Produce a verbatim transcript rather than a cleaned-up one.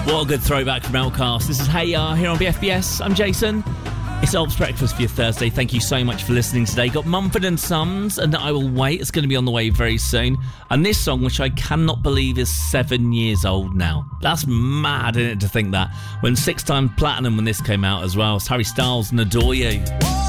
What a good throwback from Outcast. This is Hey Ya here on B F B S. I'm Jason. It's Ops Breakfast for your Thursday. Thank you so much for listening today. Got Mumford and Sons and I Will Wait. It's going to be on the way very soon. And this song, which I cannot believe is seven years old now. That's mad, isn't it, to think that? When six times platinum when this came out as well. It's Harry Styles and Adore You.